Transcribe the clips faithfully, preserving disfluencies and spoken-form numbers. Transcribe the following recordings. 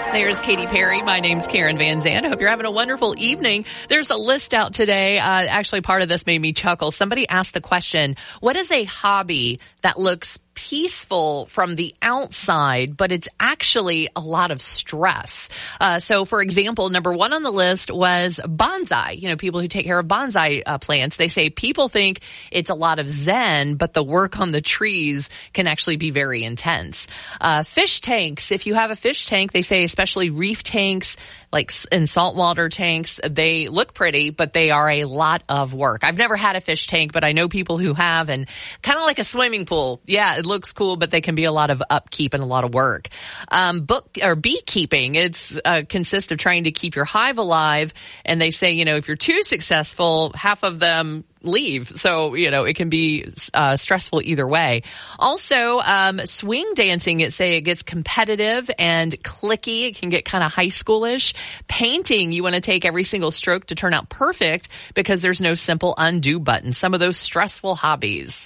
There's Katy Perry. My name's Karen Van Zandt. I hope you're having a wonderful evening. There's a list out today. Uh, actually, part of this made me chuckle. Somebody asked the question, what is a hobby that looks peaceful from the outside, but it's actually a lot of stress? Uh, so, for example, number one on the list was bonsai. You know, people who take care of bonsai uh, plants, they say people think it's a lot of zen, but the work on the trees can actually be very intense. Uh, fish tanks. If you have a fish tank, they say especially reef tanks, like in saltwater tanks, they look pretty, but they are a lot of work. I've never had a fish tank, but I know people who have, and kind of like a swimming pool. Yeah, it looks cool, but they can be a lot of upkeep and a lot of work. Um, book or beekeeping, it's uh, consists of trying to keep your hive alive. And they say, you know, if you're too successful, half of them leave. So, you know, it can be uh, stressful either way. Also, um, swing dancing, it say it gets competitive and clicky. It can get kind of high schoolish. Painting, you want to take every single stroke to turn out perfect because there's no simple undo button. Some of those stressful hobbies.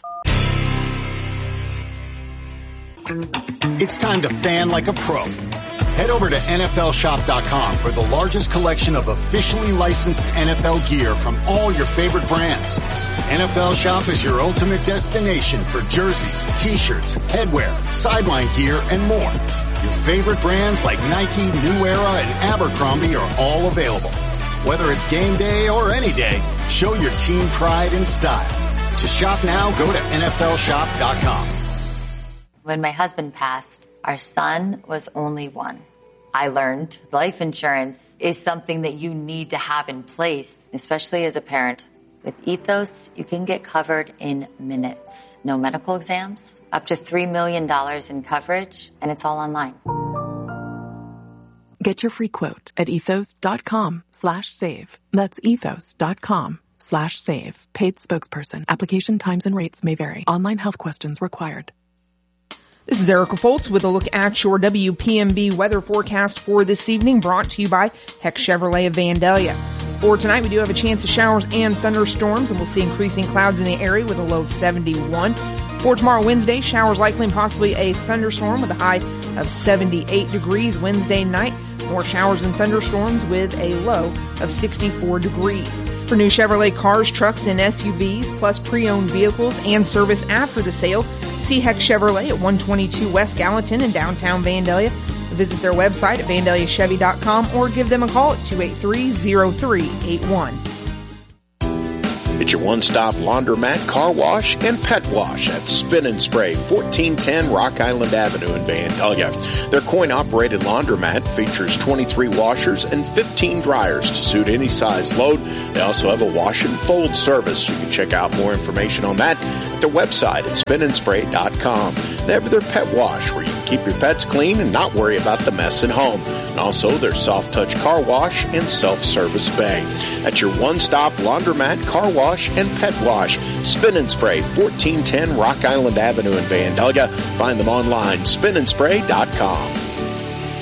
It's time to fan like a pro. Head over to N F L shop dot com for the largest collection of officially licensed N F L gear from all your favorite brands. N F L Shop is your ultimate destination for jerseys, t-shirts, headwear, sideline gear, and more. Your favorite brands like Nike, New Era, and Abercrombie are all available. Whether it's game day or any day, show your team pride and style. To shop now, go to N F L shop dot com. When my husband passed, our son was only one. I learned life insurance is something that you need to have in place, especially as a parent. With Ethos, you can get covered in minutes. No medical exams, up to three million dollars in coverage, and it's all online. Get your free quote at ethos dot com slash save. That's ethos dot com slash save. Paid spokesperson. Application times and rates may vary. Online health questions required. This is Erica Foltz with a look at your W P M B weather forecast for this evening, brought to you by Heck Chevrolet of Vandalia. For tonight, we do have a chance of showers and thunderstorms, and we'll see increasing clouds in the area with a low of seventy-one. For tomorrow, Wednesday, showers likely and possibly a thunderstorm with a high of seventy-eight degrees. Wednesday night, more showers and thunderstorms with a low of sixty-four degrees. For new Chevrolet cars, trucks, and S U Vs, plus pre-owned vehicles and service after the sale, see Heck Chevrolet at one twenty-two West Gallatin in downtown Vandalia. Visit their website at vandalia chevy dot com or give them a call at two eight three, zero three eight one. It's your one-stop laundromat, car wash, and pet wash at Spin and Spray, fourteen ten Rock Island Avenue in Vandalia. Their coin-operated laundromat features twenty-three washers and fifteen dryers to suit any size load. They also have a wash and fold service. You can check out more information on that at their website at spin and spray dot com. They have their pet wash where you can keep your pets clean and not worry about the mess at home. And also their soft-touch car wash and self-service bay. That's your one-stop laundromat, car wash, and pet wash. Spin and Spray, fourteen ten Rock Island Avenue in Vandalia. Find them online, spin and spray dot com.